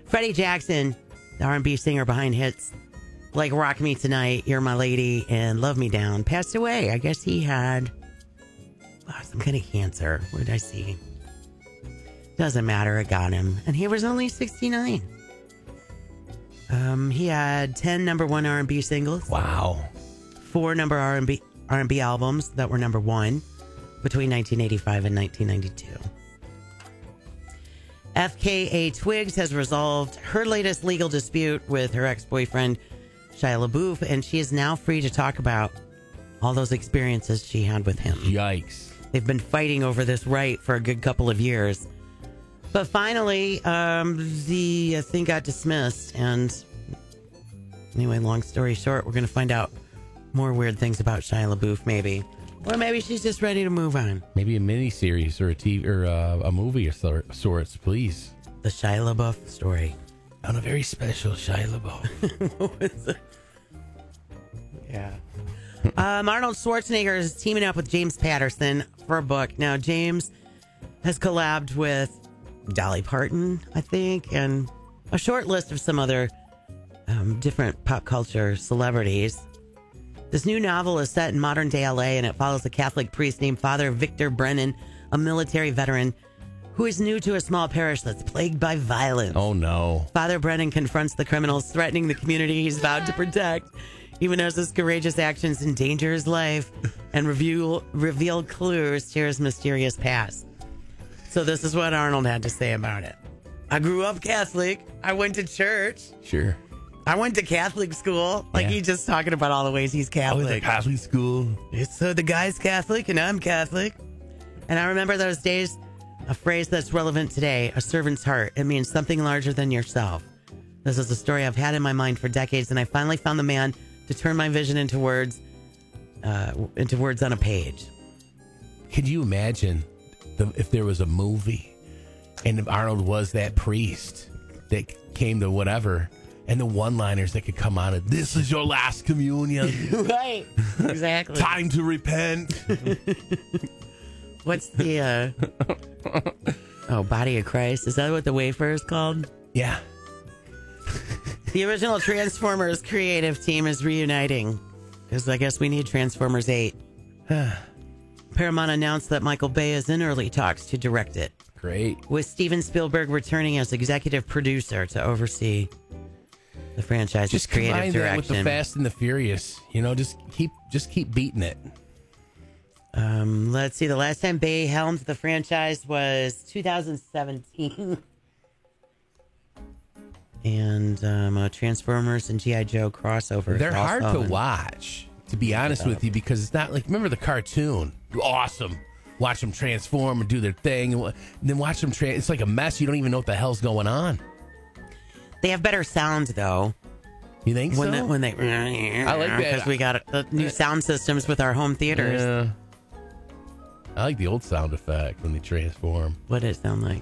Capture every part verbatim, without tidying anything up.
Freddie Jackson, the R and B singer behind hits like Rock Me Tonight, You're My Lady, and Love Me Down, passed away. I guess he had oh, some kind of cancer. What did I see? Doesn't matter. It got him. And he was only sixty-nine. Um, he had ten number one R and B singles. Wow. Four number R and B R and B albums that were number one between nineteen eighty-five and nineteen ninety-two. F K A Twigs has resolved her latest legal dispute with her ex-boyfriend, Shia LaBeouf, and she is now free to talk about all those experiences she had with him. Yikes. They've been fighting over this right for a good couple of years. But finally, um, the thing got dismissed. And anyway, long story short, we're going to find out more weird things about Shia LaBeouf, maybe. Or maybe she's just ready to move on. Maybe a miniseries or a T V or uh, a movie of sor- sorts, please. The Shia LaBeouf story. On a very special Shia LaBeouf. What is it? Yeah. um, Arnold Schwarzenegger is teaming up with James Patterson for a book. Now, James has collabed with Dolly Parton, I think, and a short list of some other um, different pop culture celebrities. This new novel is set in modern day L A, and it follows a Catholic priest named Father Victor Brennan, a military veteran who is new to a small parish that's plagued by violence. Oh, no. Father Brennan confronts the criminals threatening the community he's vowed to protect, even as his courageous actions endanger his life and reveal, reveal clues to his mysterious past. So this is what Arnold had to say about it. I grew up Catholic. I went to church. Sure. I went to Catholic school. Like, Yeah. he's just talking about all the ways he's I was Catholic. at Catholic school. So the guy's Catholic and I'm Catholic. And I remember those days, a phrase that's relevant today, a servant's heart. It means something larger than yourself. This is a story I've had in my mind for decades, and I finally found the man to turn my vision into words, uh, into words on a page. Could you imagine the, if there was a movie and if Arnold was that priest that came to whatever, and the one-liners that could come out of, this is your last communion. Right. Exactly. Time to repent. What's the, uh, oh, Body of Christ? Is that what the wafer is called? Yeah. The original Transformers creative team is reuniting, because I guess we need Transformers eight. Paramount announced that Michael Bay is in early talks to direct it, Great. with Steven Spielberg returning as executive producer to oversee the franchise's Just creative combine that with direction. the Fast and the Furious. You know, just keep just keep beating it. Um, let's see. The last time Bay helmed the franchise was two thousand seventeen. And um, uh, Transformers and G I. Joe crossover. They're hard to watch. watch, to be honest with you, because it's not like, remember the cartoon? Awesome. Watch them transform and do their thing, and then watch them. Tra- it's like a mess. You don't even know what the hell's going on. They have better sound, though. You think when so? They, when they, I like that. because we got uh, new sound systems with our home theaters. Yeah. I like the old sound effect when they transform. What did it sound like?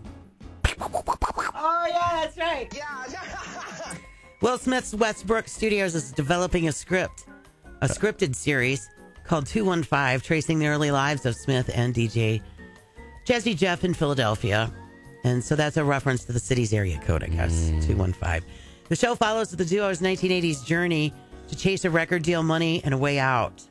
Oh, yeah, that's right. Will Smith's Westbrook Studios is developing a script, a scripted series called two one five, tracing the early lives of Smith and D J Jazzy Jeff in Philadelphia. And so that's a reference to the city's area code, I guess, mm. two one five. The show follows the duo's nineteen eighties journey to chase a record deal, money, and a way out.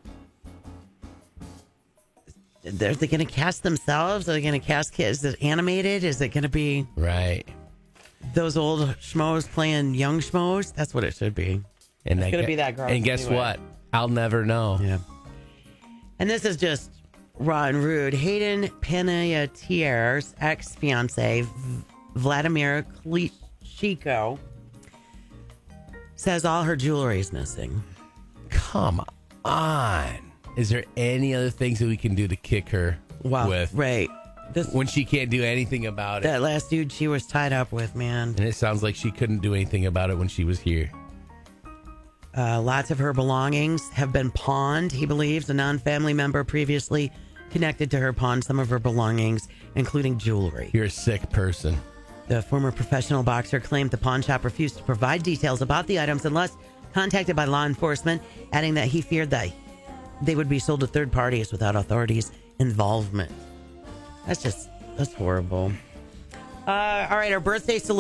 Are they going to cast themselves? Are they going to cast kids? Is it animated? Is it going to be right? Those old schmoes playing young schmoes? That's what it should be. And it's going to ge- be that girl. And guess anyway. what? I'll never know. Yeah. And this is just raw and rude. Hayden Panettiere's ex-fiance, Vladimir Klitschko, says all her jewelry is missing. Come on. Is there any other things that we can do to kick her wow. with? Right. This, when she can't do anything about it. That last dude she was tied up with, man. And it sounds like she couldn't do anything about it when she was here. Uh, lots of her belongings have been pawned, he believes. A non-family member previously connected to her pawned some of her belongings, including jewelry. You're a sick person. The former professional boxer claimed the pawn shop refused to provide details about the items unless contacted by law enforcement, adding that he feared that they would be sold to third parties without authorities' involvement. That's just, that's horrible. Uh, all right, our birthday salute.